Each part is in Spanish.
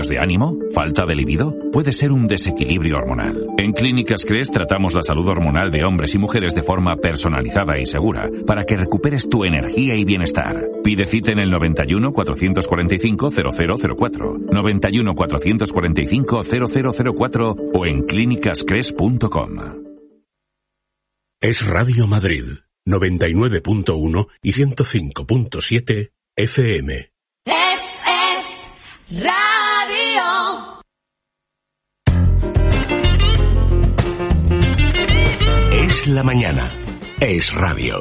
¿De ánimo? ¿Falta de libido? Puede ser un desequilibrio hormonal. En Clínicas Cres tratamos la salud hormonal de hombres y mujeres de forma personalizada y segura para que recuperes tu energía y bienestar. Pide cita en el 91 445 0004, 91 445 0004 o en clínicascres.com. Es Radio Madrid, 99.1 y 105.7 FM. Es Radio. Es la mañana. Es radio.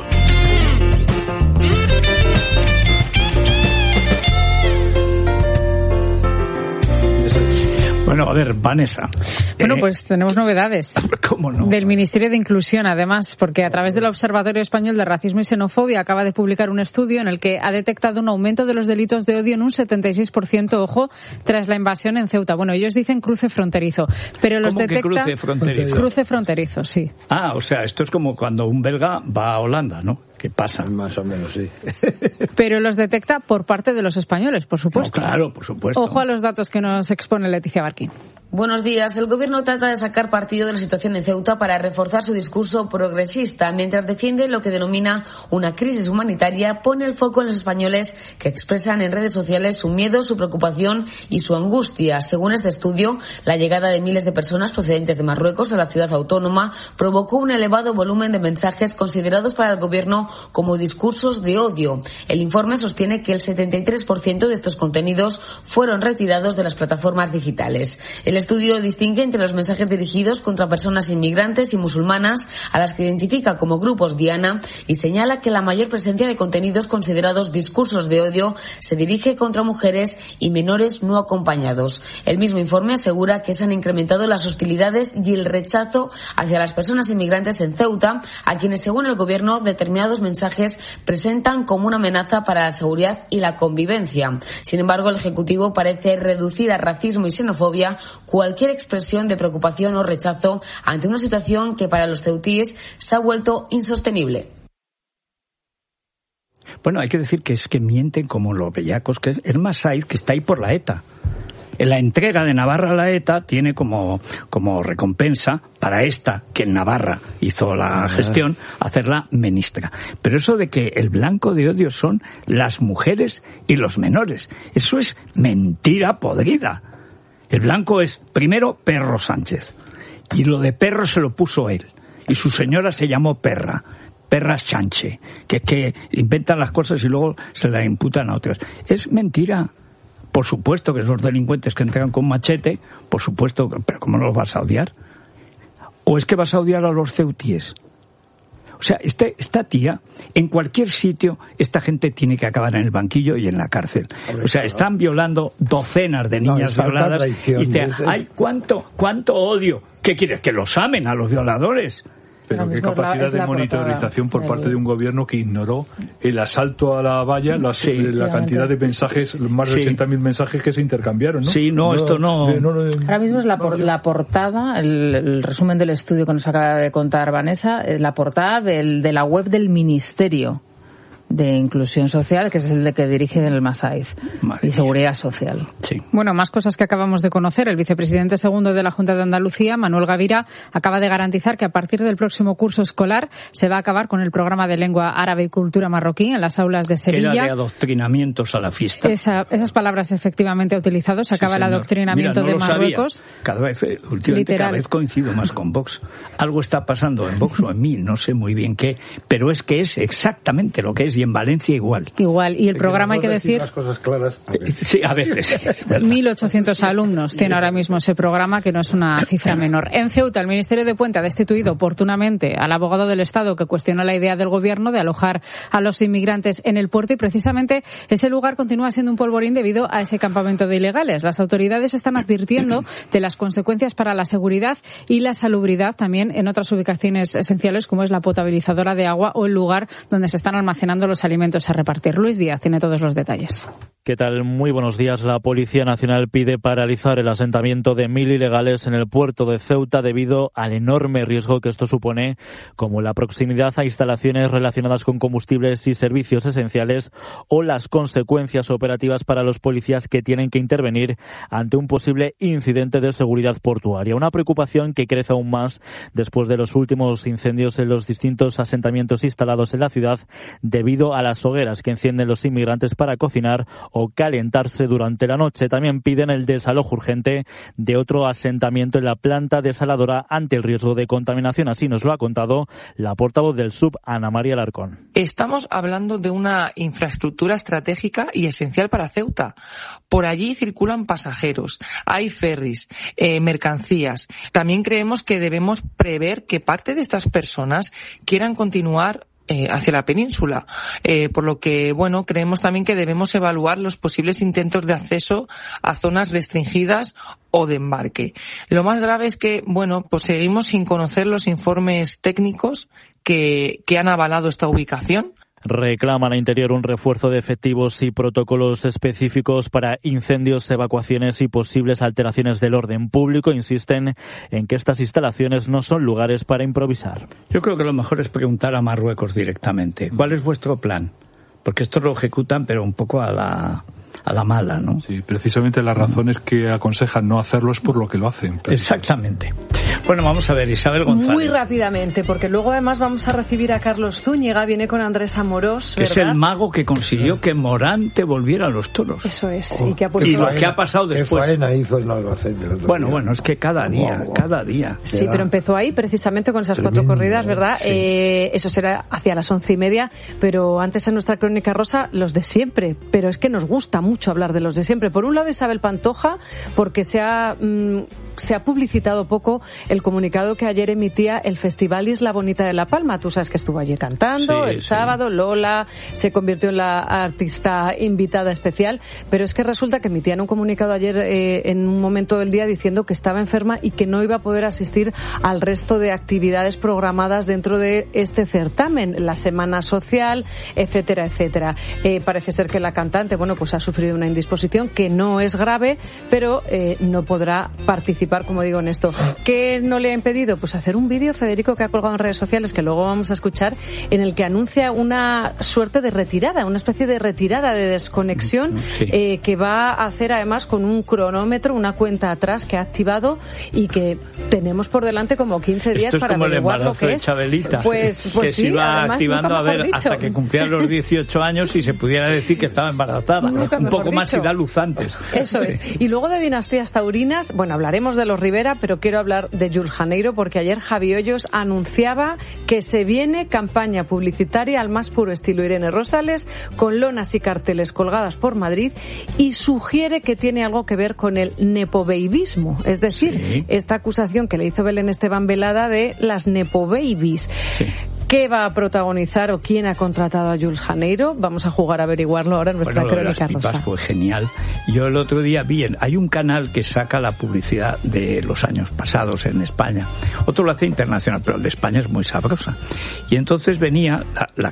Bueno, a ver, Vanessa. Bueno, pues tenemos novedades. ¿Cómo no? Del Ministerio de Inclusión, además, porque a través del Observatorio Español de Racismo y Xenofobia acaba de publicar un estudio en el que ha detectado un aumento de los delitos de odio en un 76%, ojo, tras la invasión en Ceuta. Bueno, ellos dicen cruce fronterizo, pero los ¿Cómo detecta... que cruce fronterizo? Cruce fronterizo, sí. Ah, o sea, esto es como cuando un belga va a Holanda, ¿no? ¿Qué pasa? Más o menos, sí. Pero los detecta por parte de los españoles, por supuesto. No, claro, por supuesto. Ojo a los datos que nos expone Leticia Barquín. Buenos días. El Gobierno trata de sacar partido de la situación en Ceuta para reforzar su discurso progresista. Mientras defiende lo que denomina una crisis humanitaria, pone el foco en los españoles que expresan en redes sociales su miedo, su preocupación y su angustia. Según este estudio, la llegada de miles de personas procedentes de Marruecos a la ciudad autónoma provocó un elevado volumen de mensajes considerados para el Gobierno como discursos de odio. El informe sostiene que el 73% de estos contenidos fueron retirados de las plataformas digitales. El estudio distingue entre los mensajes dirigidos contra personas inmigrantes y musulmanas, a las que identifica como grupos diana, y señala que la mayor presencia de contenidos considerados discursos de odio se dirige contra mujeres y menores no acompañados. El mismo informe asegura que se han incrementado las hostilidades y el rechazo hacia las personas inmigrantes en Ceuta, a quienes, según el Gobierno, determinados mensajes presentan como una amenaza para la seguridad y la convivencia. Sin embargo, el Ejecutivo parece reducir a racismo y xenofobia cualquier expresión de preocupación o rechazo ante una situación que para los ceutíes se ha vuelto insostenible. Bueno, hay que decir que es que mienten como los bellacos, que es el Masaiz, que está ahí por la ETA. En la entrega de Navarra a la ETA tiene como recompensa para esta, que en Navarra hizo la gestión, hacerla ministra. Pero eso de que el blanco de odio son las mujeres y los menores, eso es mentira podrida. El blanco es, primero, Perro Sánchez. Y lo de perro se lo puso él. Y su señora se llamó Perra. Perra Sánchez. Que inventan las cosas y luego se las imputan a otras. Es mentira. Por supuesto que esos delincuentes que entran con machete, por supuesto, pero ¿cómo no los vas a odiar? ¿O es que vas a odiar a los ceutíes? O sea, esta tía, en cualquier sitio, esta gente tiene que acabar en el banquillo y en la cárcel. O sea, están violando docenas de niñas violadas. Y dicen, ¡ay, cuánto odio! ¿Qué quieres? ¿Que los amen a los violadores? Pero qué capacidad de monitorización por parte de un gobierno que ignoró el asalto a la valla, la cantidad de mensajes, más de 80.000 mensajes que se intercambiaron, ¿no? Sí, esto no. Ahora mismo es la portada, el resumen del estudio que nos acaba de contar Vanessa, es la portada de la web del Ministerio de Inclusión Social, que es el de que dirige el Masaiz, y Seguridad Social. Sí. Bueno, más cosas que acabamos de conocer. El vicepresidente segundo de la Junta de Andalucía, Manuel Gavira, acaba de garantizar que a partir del próximo curso escolar se va a acabar con el programa de lengua árabe y cultura marroquí en las aulas de Sevilla. Era de adoctrinamiento salafista. Esas palabras efectivamente ha utilizado. Se acaba el adoctrinamiento de Marruecos. Últimamente cada vez coincido más con Vox. Algo está pasando en Vox o en mí, no sé muy bien qué, pero es que es exactamente lo que es. Y en Valencia igual. Y el programa, hay que decir... Las cosas claras. Sí, a veces. 1.800 alumnos tiene ahora mismo ese programa, que no es una cifra menor. En Ceuta, el Ministerio de Puente ha destituido oportunamente al abogado del Estado que cuestionó la idea del Gobierno de alojar a los inmigrantes en el puerto, y precisamente ese lugar continúa siendo un polvorín debido a ese campamento de ilegales. Las autoridades están advirtiendo de las consecuencias para la seguridad y la salubridad también en otras ubicaciones esenciales, como es la potabilizadora de agua o el lugar donde se están almacenando los alimentos a repartir. Luis Díaz tiene todos los detalles. ¿Qué tal? Muy buenos días. La Policía Nacional pide paralizar el asentamiento de 1.000 ilegales en el puerto de Ceuta debido al enorme riesgo que esto supone, como la proximidad a instalaciones relacionadas con combustibles y servicios esenciales o las consecuencias operativas para los policías que tienen que intervenir ante un posible incidente de seguridad portuaria. Una preocupación que crece aún más después de los últimos incendios en los distintos asentamientos instalados en la ciudad debido a las hogueras que encienden los inmigrantes para cocinar o calentarse durante la noche. También piden el desalojo urgente de otro asentamiento en la planta desaladora ante el riesgo de contaminación. Así nos lo ha contado la portavoz del SUB, Ana María Alarcón. Estamos hablando de una infraestructura estratégica y esencial para Ceuta. Por allí circulan pasajeros, hay ferries, mercancías. También creemos que debemos prever que parte de estas personas quieran continuar hacia la península, por lo que, creemos también que debemos evaluar los posibles intentos de acceso a zonas restringidas o de embarque. Lo más grave es que, pues seguimos sin conocer los informes técnicos que han avalado esta ubicación. Reclaman a Interior un refuerzo de efectivos y protocolos específicos para incendios, evacuaciones y posibles alteraciones del orden público. Insisten en que estas instalaciones no son lugares para improvisar. Yo creo que lo mejor es preguntar a Marruecos directamente. ¿Cuál es vuestro plan? Porque esto lo ejecutan, pero un poco a la mala, ¿no? Sí, precisamente las razones que aconsejan no hacerlo es por lo que lo hacen. Exactamente. Bueno, vamos a ver, Isabel González. Muy rápidamente, porque luego además vamos a recibir a Carlos Zúñiga, viene con Andrés Amorós, ¿verdad? Que es el mago que consiguió que Morante volviera a los toros. Eso es. Y lo que ha pasado después. ¿Qué faena hizo en Albacete el otro día? Bueno, es que cada día. Sí, pero empezó ahí precisamente con esas 4 corridas, ¿verdad? Sí. Eso será hacia las 11:30, pero antes en nuestra crónica rosa, los de siempre. Pero es que nos gusta mucho hablar de los de siempre. Por un lado, Isabel Pantoja, porque se ha publicitado poco el comunicado que ayer emitía el Festival Isla Bonita de La Palma. Tú sabes que estuvo allí cantando el sábado. Lola se convirtió en la artista invitada especial, pero es que resulta que emitían un comunicado ayer en un momento del día diciendo que estaba enferma y que no iba a poder asistir al resto de actividades programadas dentro de este certamen, la Semana Social, etcétera, etcétera. Parece ser que la cantante, pues ha sufrido una indisposición que no es grave, pero no podrá participar, como digo, en esto. ¿Qué no le ha impedido? Pues hacer un vídeo, Federico, que ha colgado en redes sociales, que luego vamos a escuchar, en el que anuncia una suerte de retirada, una especie de retirada, de desconexión, que va a hacer además con un cronómetro, una cuenta atrás que ha activado y que tenemos por delante como 15 días para averiguar lo que es. Chabelita, pues que sí, se iba además, activando a ver hasta que cumpliera los 18 años y se pudiera decir que estaba embarazada. Un poco más y da luz antes. Eso es. Y luego de dinastías taurinas, hablaremos de los Rivera, pero quiero hablar de Jules Janeiro, porque ayer Javi Hoyos anunciaba que se viene campaña publicitaria al más puro estilo Irene Rosales, con lonas y carteles colgadas por Madrid, y sugiere que tiene algo que ver con el nepobabyismo, es decir, esta acusación que le hizo Belén Esteban Velada de las nepobabies. Sí. ¿Qué va a protagonizar o quién ha contratado a Jules Janeiro? Vamos a jugar a averiguarlo ahora en nuestra crónica rosa. Fue genial. Yo el otro día hay un canal que saca la publicidad de los años pasados en España. Otro lo hace internacional, pero el de España es muy sabrosa. Y entonces venía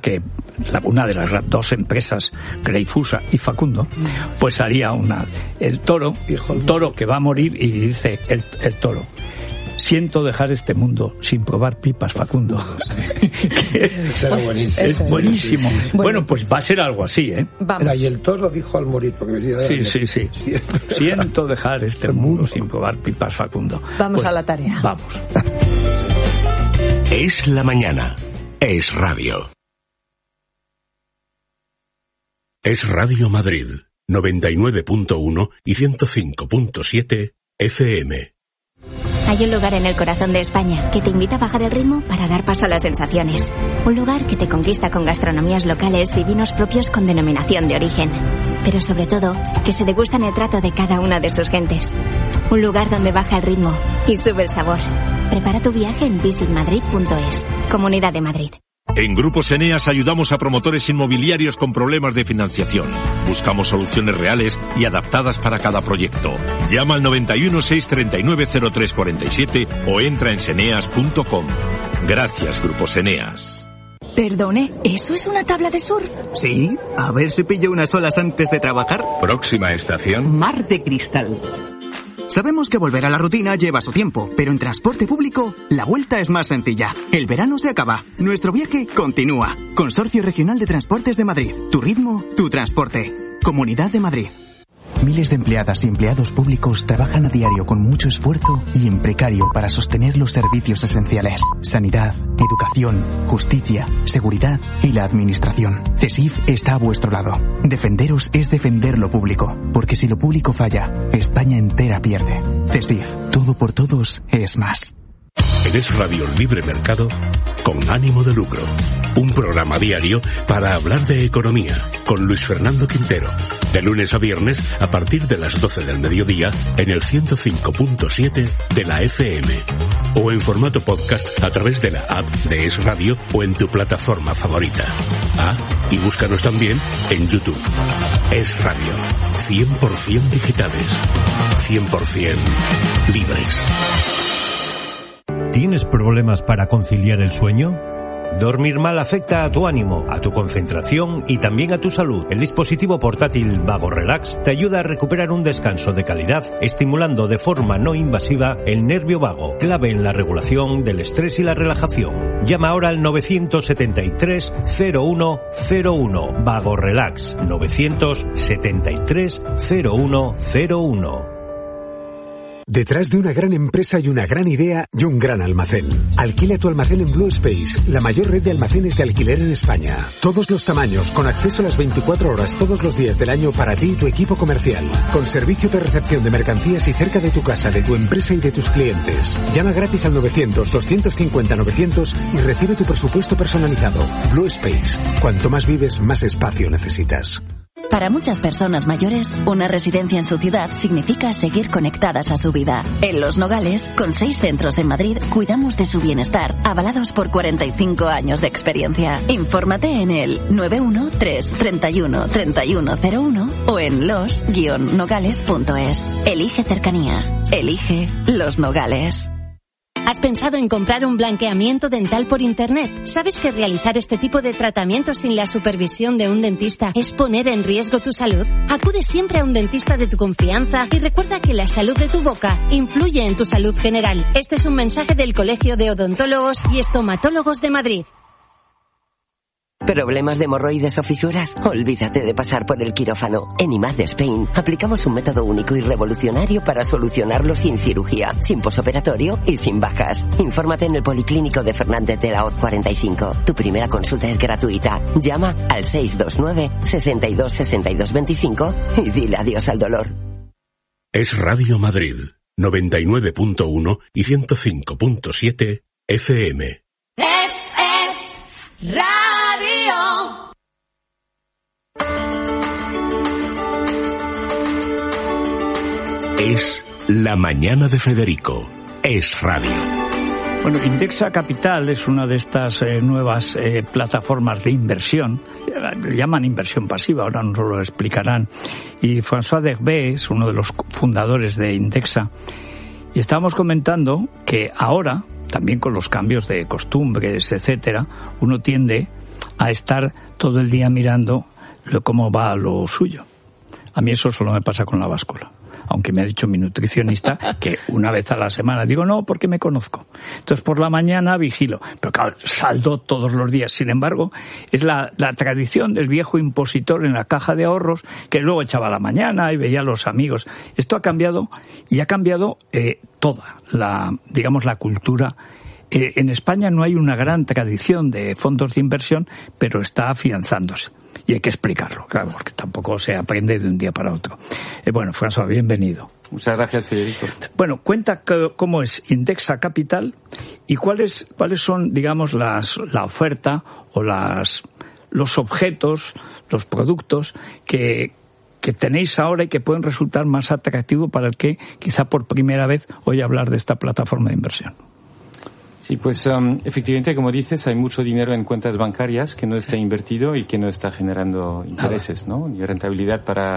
una de las 2 empresas, Greifusa y Facundo, pues salía el toro que va a morir, y dice el toro: siento dejar este mundo sin probar pipas, Facundo. Es buenísimo. Sí. Bueno, pues va a ser algo así, ¿eh? Vamos. Y el toro dijo al morir, porque venía de Sí. Siento dejar este mundo sin probar pipas, Facundo. Vamos a la tarea. Vamos. Es la mañana. Es radio. Es Radio Madrid, 99.1 y 105.7 FM. Hay un lugar en el corazón de España que te invita a bajar el ritmo para dar paso a las sensaciones. Un lugar que te conquista con gastronomías locales y vinos propios con denominación de origen. Pero sobre todo, que se degustan el trato de cada una de sus gentes. Un lugar donde baja el ritmo y sube el sabor. Prepara tu viaje en visitmadrid.es. Comunidad de Madrid. En Grupos Eneas ayudamos a promotores inmobiliarios con problemas de financiación. Buscamos soluciones reales y adaptadas para cada proyecto. Llama al 91 639 0347 o entra en seneas.com. Gracias, Grupos Eneas. Perdone, ¿eso es una tabla de surf? Sí, a ver si pillo unas olas antes de trabajar. Próxima estación. Mar de Cristal. Sabemos que volver a la rutina lleva su tiempo, pero en transporte público la vuelta es más sencilla. El verano se acaba, nuestro viaje continúa. Consorcio Regional de Transportes de Madrid. Tu ritmo, tu transporte. Comunidad de Madrid. Miles de empleadas y empleados públicos trabajan a diario con mucho esfuerzo y en precario para sostener los servicios esenciales. Sanidad, educación, justicia, seguridad y la administración. CESIF está a vuestro lado. Defenderos es defender lo público, porque si lo público falla, España entera pierde. CESIF, todo por todos es más. En Es Radio Libre Mercado, con ánimo de lucro. Un programa diario para hablar de economía, con Luis Fernando Quintero. De lunes a viernes, a partir de las 12 del mediodía, en el 105.7 de la FM. O en formato podcast a través de la app de Es Radio o en tu plataforma favorita. Y búscanos también en YouTube. Es Radio. 100% digitales. 100% libres. ¿Tienes problemas para conciliar el sueño? Dormir mal afecta a tu ánimo, a tu concentración y también a tu salud. El dispositivo portátil Vago Relax te ayuda a recuperar un descanso de calidad, estimulando de forma no invasiva el nervio vago, clave en la regulación del estrés y la relajación. Llama ahora al 973 0101. Vago Relax 973 0101. Detrás de una gran empresa y una gran idea y un gran almacén. Alquila tu almacén en Blue Space, la mayor red de almacenes de alquiler en España. Todos los tamaños, con acceso a las 24 horas todos los días del año para ti y tu equipo comercial. Con servicio de recepción de mercancías y cerca de tu casa, de tu empresa y de tus clientes. Llama gratis al 900-250-900 y recibe tu presupuesto personalizado. Blue Space. Cuanto más vives, más espacio necesitas. Para muchas personas mayores, una residencia en su ciudad significa seguir conectadas a su vida. En Los Nogales, con 6 centros en Madrid, cuidamos de su bienestar, avalados por 45 años de experiencia. Infórmate en el 913-31-3101 o en los-nogales.es. Elige cercanía. Elige Los Nogales. ¿Has pensado en comprar un blanqueamiento dental por internet? ¿Sabes que realizar este tipo de tratamientos sin la supervisión de un dentista es poner en riesgo tu salud? Acude siempre a un dentista de tu confianza y recuerda que la salud de tu boca influye en tu salud general. Este es un mensaje del Colegio de Odontólogos y Estomatólogos de Madrid. ¿Problemas de hemorroides o fisuras? Olvídate de pasar por el quirófano. En IMAD Spain aplicamos un método único y revolucionario para solucionarlo sin cirugía, sin posoperatorio y sin bajas. Infórmate en el Policlínico de Fernández de la Hoz 45. Tu primera consulta es gratuita. Llama al 629 62 62 25 y dile adiós al dolor. Es Radio Madrid, 99.1 y 105.7 FM. Es Radio. Es la mañana de Federico. Es Radio. Bueno, Indexa Capital es una de estas nuevas plataformas de inversión. Le llaman inversión pasiva, ahora nos lo explicarán. Y François Derbé es uno de los fundadores de Indexa. Y estábamos comentando que ahora, también con los cambios de costumbres, etcétera, uno tiende a estar todo el día mirando cómo va lo suyo. A mí eso solo me pasa con la báscula. Aunque me ha dicho mi nutricionista que una vez a la semana, digo no, porque me conozco. Entonces por la mañana vigilo, pero claro, saldo todos los días. Sin embargo, es la tradición del viejo impositor en la caja de ahorros, que luego echaba a la mañana y veía a los amigos. Esto ha cambiado, y ha cambiado toda la cultura. En España no hay una gran tradición de fondos de inversión, pero está afianzándose. Y hay que explicarlo, claro, porque tampoco se aprende de un día para otro. Bueno, François, bienvenido. Muchas gracias, Federico. Bueno, cuenta cómo es Indexa Capital y cuáles son, digamos, la oferta o los objetos, los productos que tenéis ahora y que pueden resultar más atractivos para el que quizá por primera vez oye hablar de esta plataforma de inversión. Sí, pues efectivamente, como dices, hay mucho dinero en cuentas bancarias que no está invertido y que no está generando intereses, ¿no? Ni rentabilidad para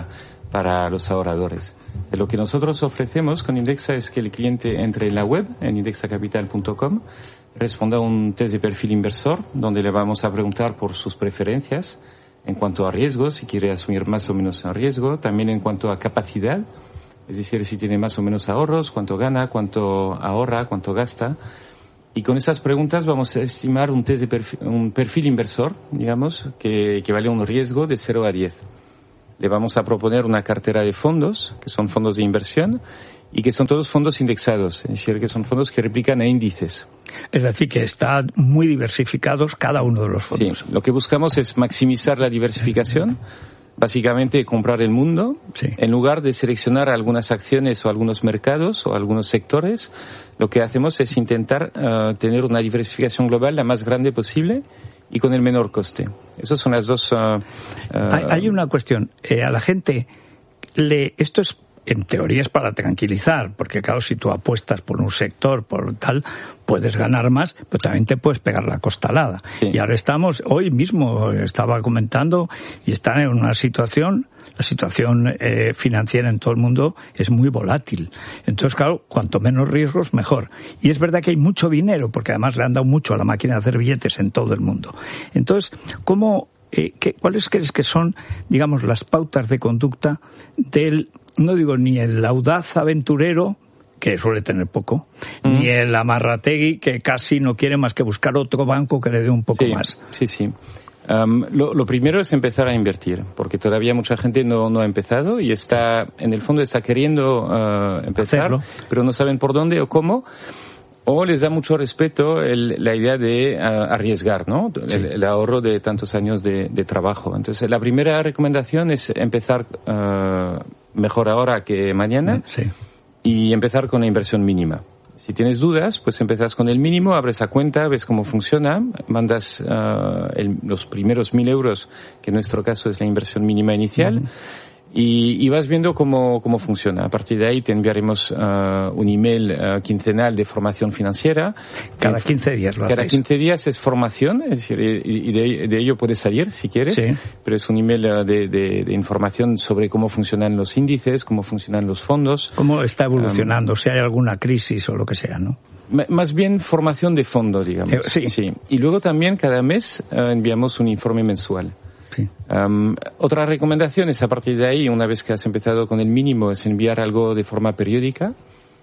para los ahorradores. Lo que nosotros ofrecemos con Indexa es que el cliente entre en la web, en indexacapital.com, responda a un test de perfil inversor, donde le vamos a preguntar por sus preferencias en cuanto a riesgo, si quiere asumir más o menos riesgo, también en cuanto a capacidad, es decir, si tiene más o menos ahorros, cuánto gana, cuánto ahorra, cuánto gasta. Y con esas preguntas vamos a estimar un test de un perfil inversor, digamos, que vale un riesgo de 0 a 10. Le vamos a proponer una cartera de fondos, que son fondos de inversión, y que son todos fondos indexados, es decir, que son fondos que replican a índices. Es decir, que están muy diversificados cada uno de los fondos. Sí, lo que buscamos es maximizar la diversificación, básicamente comprar el mundo, en lugar de seleccionar algunas acciones o algunos mercados o algunos sectores. Lo que hacemos es intentar tener una diversificación global la más grande posible y con el menor coste. Esas son las dos... Hay una cuestión. A la gente, esto es, en teoría, es para tranquilizar, porque claro, si tú apuestas por un sector, por tal, puedes ganar más, pero también te puedes pegar la costalada. Sí. Y ahora hoy mismo estaba comentando, y están en una situación... La situación financiera en todo el mundo es muy volátil. Entonces, claro, cuanto menos riesgos, mejor. Y es verdad que hay mucho dinero, porque además le han dado mucho a la máquina de hacer billetes en todo el mundo. Entonces, ¿cuáles crees que son, digamos, las pautas de conducta del, no digo ni el audaz aventurero, que suele tener poco, ni el amarrategui, que casi no quiere más que buscar otro banco que le dé un poco más? Sí. Lo primero es empezar a invertir, porque todavía mucha gente no ha empezado y en el fondo está queriendo empezar, hacerlo, pero no saben por dónde o cómo, o les da mucho respeto la idea de arriesgar, ¿no? Sí. El ahorro de tantos años de trabajo. Entonces, la primera recomendación es empezar mejor ahora que mañana, y empezar con la inversión mínima. Si tienes dudas, pues empiezas con el mínimo, abres la cuenta, ves cómo funciona, mandas los primeros 1.000 euros, que en nuestro caso es la inversión mínima inicial, y vas viendo cómo funciona. A partir de ahí te enviaremos un email quincenal de formación financiera. Cada 15 días lo hacéis. Cada 15 días es formación, es decir, y de ello puedes salir si quieres, pero es un email de información sobre cómo funcionan los índices, cómo funcionan los fondos. Cómo está evolucionando, si hay alguna crisis o lo que sea, ¿no? Más bien formación de fondo, digamos. Sí. Y luego también cada mes enviamos un informe mensual. Sí. Otra recomendación es, a partir de ahí, una vez que has empezado con el mínimo, es enviar algo de forma periódica.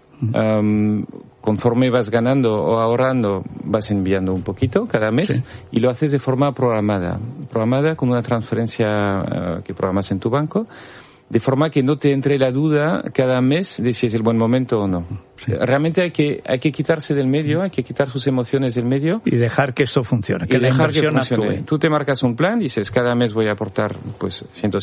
Conforme vas ganando o ahorrando, vas enviando un poquito cada mes, y lo haces de forma programada con una transferencia que programas en tu banco, de forma que no te entre la duda cada mes de si es el buen momento o no. Sí. Realmente hay que quitarse del medio, hay que quitar sus emociones del medio. Y dejar que esto funcione, que la inversión actúe. Tú te marcas un plan, dices, cada mes voy a aportar pues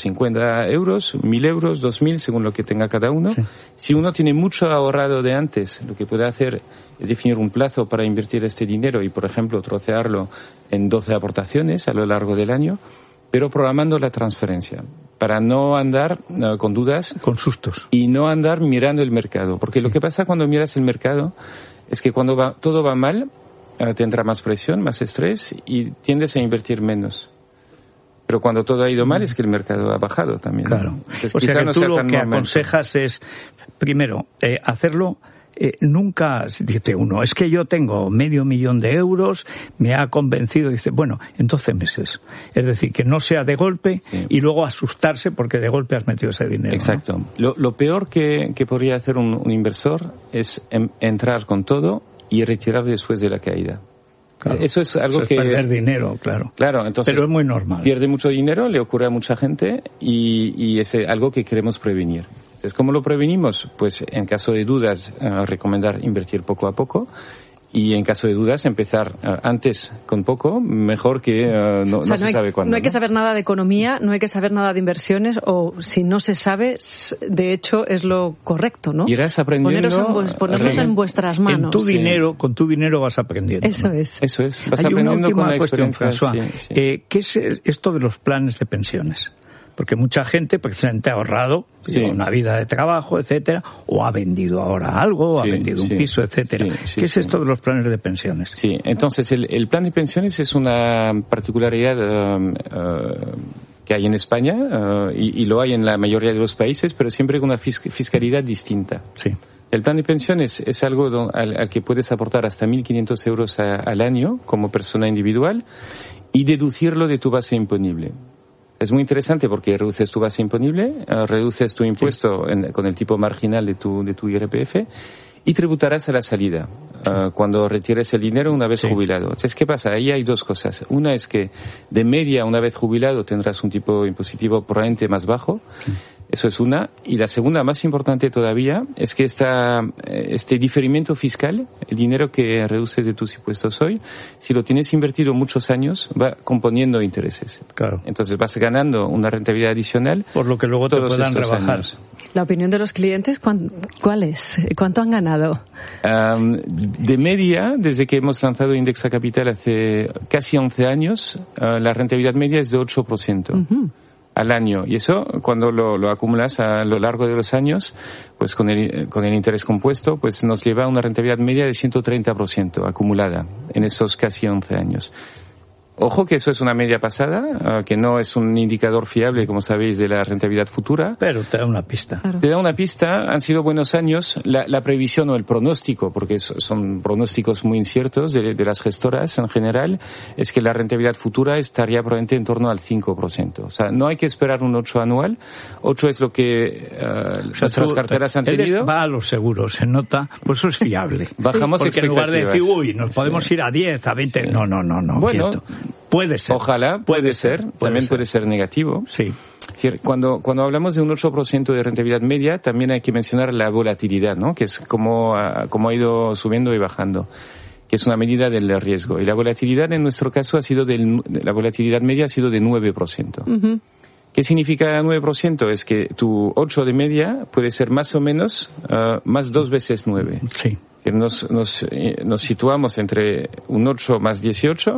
150 euros, 1.000 euros, 2.000, según lo que tenga cada uno. Sí. Si uno tiene mucho ahorrado de antes, lo que puede hacer es definir un plazo para invertir este dinero y, por ejemplo, trocearlo en 12 aportaciones a lo largo del año, pero programando la transferencia, para no andar con dudas, con sustos, y no andar mirando el mercado, porque lo que pasa cuando miras el mercado es que cuando todo va mal, te entra más presión, más estrés, y tiendes a invertir menos. Pero cuando todo ha ido mal es que el mercado ha bajado también. Claro. Entonces, o sea que tú lo que aconsejas es, primero, hacerlo. Nunca dice uno, es que yo tengo 500.000 de euros, me ha convencido, dice, bueno, en 12 meses. Es decir, que no sea de golpe y luego asustarse porque de golpe has metido ese dinero. Exacto. ¿No? Lo peor que podría hacer un inversor es entrar con todo y retirar después de la caída. Claro. Eso es algo que... perder dinero, claro. Claro, entonces... Pero es muy normal. Pierde mucho dinero, le ocurre a mucha gente y es algo que queremos prevenir. Entonces, ¿cómo lo prevenimos? Pues en caso de dudas, recomendar invertir poco a poco. Y en caso de dudas, empezar antes con poco, mejor que no se sabe cuándo. No hay que saber nada de economía, no hay que saber nada de inversiones, o si no se sabe, de hecho es lo correcto, ¿no? Irás aprendiendo. Ponerlos en vuestras manos. Con tu dinero vas aprendiendo. Eso es. Vas hay aprendiendo una última con la cuestión, François. Sí. ¿Qué es esto de los planes de pensiones? Porque mucha gente precisamente ha ahorrado una vida de trabajo, etcétera, o ha vendido ahora algo, o ha vendido un piso, etcétera. ¿Qué es esto de los planes de pensiones? Sí, entonces el plan de pensiones es una particularidad que hay en España y lo hay en la mayoría de los países, pero siempre con una fiscalidad distinta. Sí. El plan de pensiones es algo al que puedes aportar hasta 1.500 euros al año como persona individual y deducirlo de tu base imponible. Es muy interesante porque reduces tu base imponible, reduces tu impuesto con el tipo marginal de tu IRPF y tributarás a la salida cuando retires el dinero una vez jubilado. Entonces, ¿qué pasa? Ahí hay dos cosas. Una es que de media, una vez jubilado, tendrás un tipo impositivo probablemente más bajo. Eso es una. Y la segunda, más importante todavía, es que este diferimiento fiscal, el dinero que reduces de tus impuestos hoy, si lo tienes invertido muchos años, va componiendo intereses. Claro. Entonces vas ganando una rentabilidad adicional. Por lo que luego te puedan rebajar. Años. La opinión de los clientes, ¿cuál es? ¿Cuánto han ganado? De media, desde que hemos lanzado Indexa Capital hace casi 11 años, la rentabilidad media es de 8%. Al año. Y eso, cuando lo acumulas a lo largo de los años, pues con el interés compuesto, pues nos lleva a una rentabilidad media de 130% acumulada en esos casi 11 años. Ojo que eso es una media pasada, que no es un indicador fiable, como sabéis, de la rentabilidad futura. Pero te da una pista. Claro. Te da una pista, han sido buenos años. La previsión o el pronóstico, porque son pronósticos muy inciertos de las gestoras en general, es que la rentabilidad futura estaría probablemente en torno al 5%. O sea, no hay que esperar un 8 anual. 8 es lo que nuestras carteras han tenido. Va a los seguros, se nota, pues eso es fiable. Bajamos porque en lugar de decir, nos podemos ir a 10, a 20. Sí. No. Bueno, puede ser. Ojalá, puede ser. También puede ser negativo. Sí. Es decir, cuando hablamos de un 8% de rentabilidad media, también hay que mencionar la volatilidad, ¿no? Que es como ha ido subiendo y bajando, que es una medida del riesgo. Y la volatilidad en nuestro caso la volatilidad media ha sido de 9%. ¿Qué significa 9%? Es que tu 8 de media puede ser más o menos más 2 veces 9. Sí. Que nos situamos entre un 8 más 18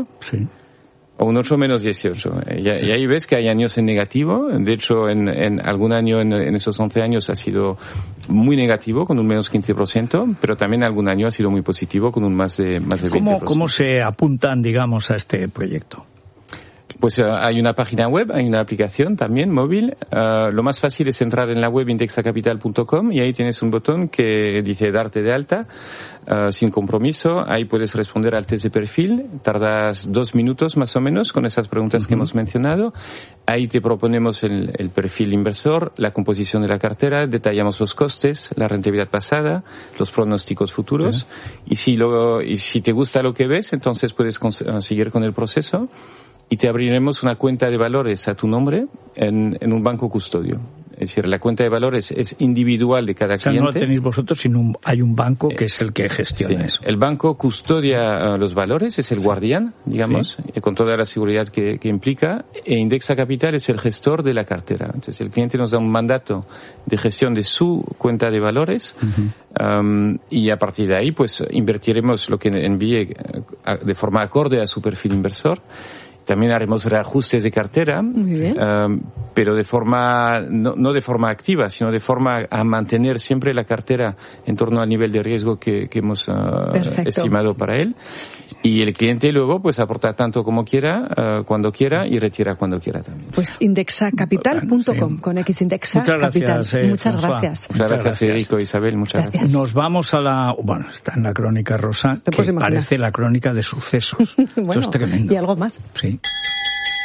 o un 8 menos 18. Y ahí ves que hay años en negativo. De hecho, en algún año en esos 11 años ha sido muy negativo, con un menos 15%, pero también algún año ha sido muy positivo, con un más de 20%. ¿Cómo se apuntan, digamos, a este proyecto? Pues hay una página web, hay una aplicación también móvil. Lo más fácil es entrar en la web indexacapital.com y ahí tienes un botón que dice darte de alta sin compromiso. Ahí puedes responder al test de perfil. Tardas 2 minutos más o menos con esas preguntas que hemos mencionado. Ahí te proponemos el perfil inversor, la composición de la cartera, detallamos los costes, la rentabilidad pasada, los pronósticos futuros. Y si te gusta lo que ves, entonces puedes seguir con el proceso. Y te abriremos una cuenta de valores a tu nombre en un banco custodio. Es decir, la cuenta de valores es individual de cada cliente. No la tenéis vosotros, sino hay un banco que es el que gestiona eso. El banco custodia los valores, es el guardián, digamos, con toda la seguridad que implica. E Indexa Capital es el gestor de la cartera. Entonces, el cliente nos da un mandato de gestión de su cuenta de valores. Y a partir de ahí, pues, invertiremos lo que envíe de forma acorde a su perfil inversor. También haremos reajustes de cartera, pero de forma, no de forma activa, sino de forma a mantener siempre la cartera en torno al nivel de riesgo que hemos estimado para él. Y el cliente luego pues aporta tanto como quiera, cuando quiera, y retira cuando quiera también. Pues indexacapital.com, con X Indexa Capital. Muchas gracias. Muchas gracias, Federico, Isabel, muchas gracias. Nos vamos a está en la crónica rosa, que parece la crónica de sucesos. Bueno, esto es tremendo. Y algo más. Sí.